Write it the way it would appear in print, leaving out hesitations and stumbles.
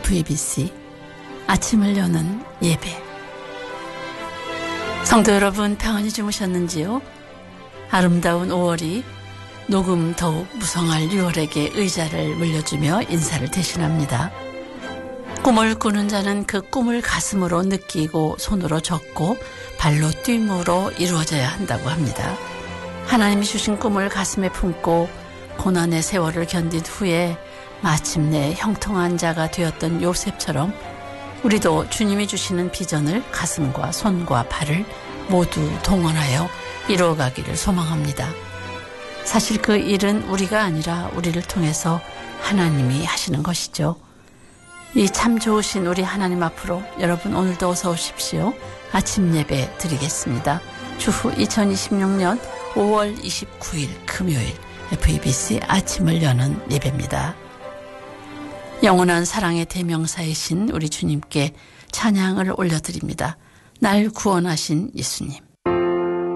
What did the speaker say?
FEBC 아침을 여는 예배. 성도 여러분, 평안히 주무셨는지요? 아름다운 5월이 녹음 더욱 무성할 6월에게 의자를 물려주며 인사를 대신합니다. 꿈을 꾸는 자는 그 꿈을 가슴으로 느끼고 손으로 적고 발로 뜀으로 이루어져야 한다고 합니다. 하나님이 주신 꿈을 가슴에 품고 고난의 세월을 견딘 후에 마침내 형통한 자가 되었던 요셉처럼 우리도 주님이 주시는 비전을 가슴과 손과 발을 모두 동원하여 이루어가기를 소망합니다. 사실 그 일은 우리가 아니라 우리를 통해서 하나님이 하시는 것이죠. 이 참 좋으신 우리 하나님 앞으로 여러분 오늘도 어서 오십시오. 아침 예배 드리겠습니다. 주후 2026년 5월 29일 금요일 FEBC 아침을 여는 예배입니다. 영원한 사랑의 대명사이신 우리 주님께 찬양을 올려드립니다. 날 구원하신 예수님.